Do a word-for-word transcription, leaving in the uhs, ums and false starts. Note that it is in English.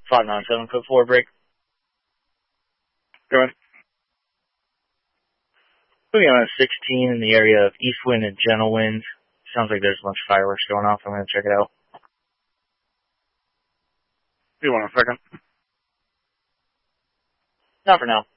five nine seven, code four, break. Go ahead. Moving on to sixteen in the area of east wind and gentle wind. Sounds like there's a bunch of fireworks going off. I'm going to check it out. You want a second? Not for now.